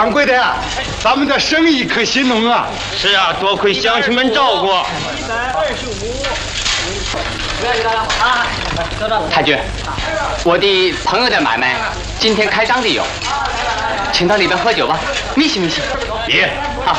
掌柜的呀，咱们的生意可兴隆啊！ 是啊，多亏乡亲们照顾。125。 太君，我的朋友的买卖今天开张的有，请到里边喝酒吧，密西密西。 别啊。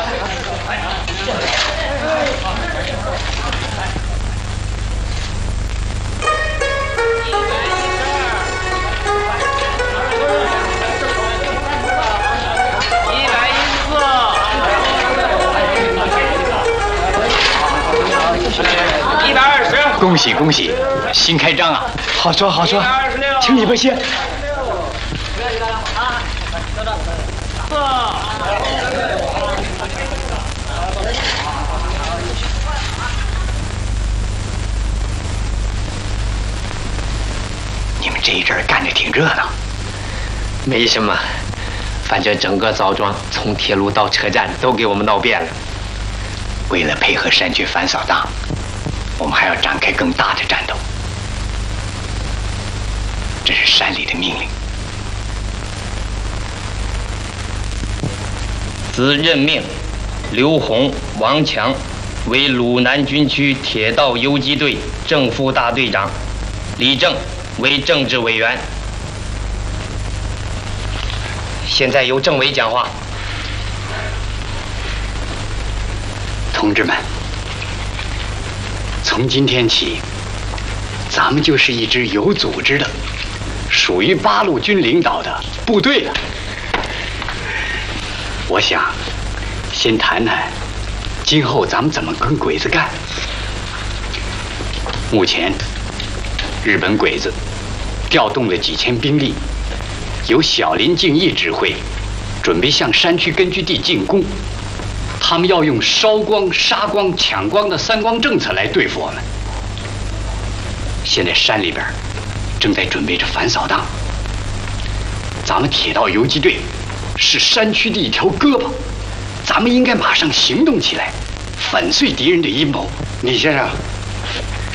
120。 恭喜恭喜，新开张啊！ 好说好说， 126。 请里边先。 你们这一阵干得挺热闹。 没什么，反正整个枣庄从铁路到车站都给我们闹遍了。 为了配合山区反扫荡，我们还要展开更大的战斗。这是山里的命令。 自任命刘洪、王强为鲁南军区铁道游击队正副大队长，李正为政治委员。现在由政委讲话。 同志们，从今天起，咱们就是一支有组织的、属于八路军领导的部队了。我想先谈谈今后咱们怎么跟鬼子干。目前，日本鬼子调动了几千兵力，由小林敬义指挥，准备向山区根据地进攻。他们要用烧光、杀光、抢光的三光政策来对付我们。现在山里边正在准备着反扫荡，咱们铁道游击队是山区的一条胳膊，咱们应该马上行动起来，粉碎敌人的阴谋。 李先生，